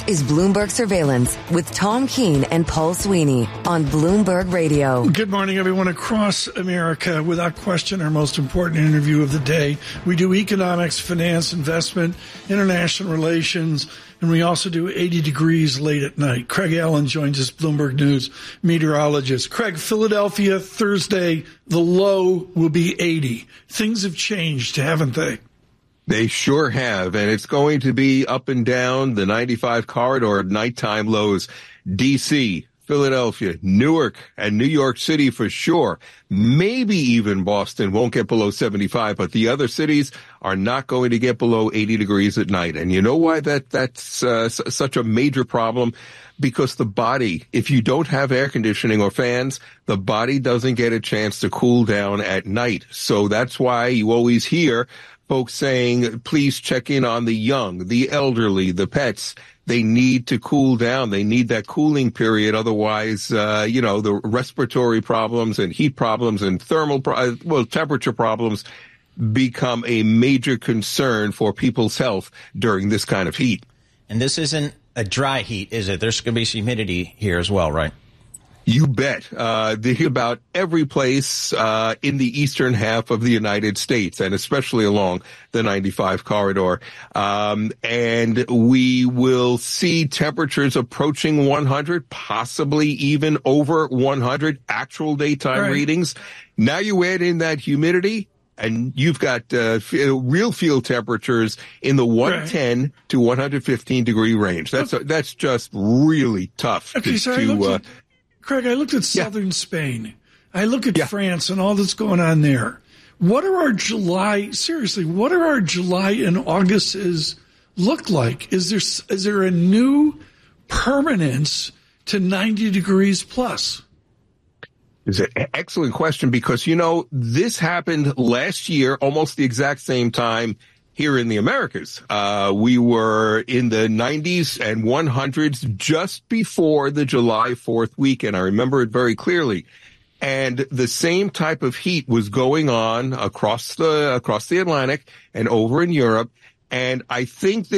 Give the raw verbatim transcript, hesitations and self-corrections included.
is Bloomberg Surveillance with Tom Keene and Paul Sweeney on Bloomberg Radio. Good morning, everyone across America. Without question, our most important interview of the day. We do economics, finance, investment, international relations, and we also do eighty degrees late at night. Craig Allen joins us, Bloomberg News meteorologist. Craig, Philadelphia, Thursday, the low will be eighty. Things have changed, haven't they? They sure have, and it's going to be up and down the ninety-five corridor at nighttime lows. D C, Philadelphia, Newark, and New York City for sure. Maybe even Boston won't get below seventy-five, but the other cities are not going to get below eighty degrees at night. And you know why that that's uh, s- such a major problem? Because the body, if you don't have air conditioning or fans, the body doesn't get a chance to cool down at night. So that's why you always hear folks saying, please check in on the young, the elderly, the pets. They need to cool down. They need that cooling period. Otherwise, uh, you know, the respiratory problems and heat problems and thermal, pro- well, temperature problems become a major concern for people's health during this kind of heat. And this isn't a dry heat, is it? There's going to be some humidity here as well, right? You bet. Uh, about every place uh, in the eastern half of the United States, and especially along the ninety-five corridor. Um, and we will see temperatures approaching one hundred, possibly even over one hundred actual daytime right. readings. Now you add in that humidity, and you've got uh, f- real field temperatures in the one ten right. to one hundred fifteen degree range. That's okay. uh, that's just really tough okay, to, so to uh, Craig, I looked at southern yeah. Spain. I look at yeah. France and all that's going on there. What are our July, seriously, what are our July and August's look like? Is there is there a new permanence to ninety degrees plus? It's an excellent question because, you know, this happened last year, almost the exact same time here in the Americas. Uh, we were in the nineties and one hundreds just before the July fourth weekend. I remember it very clearly. And the same type of heat was going on across the, across the Atlantic and over in Europe. And I think that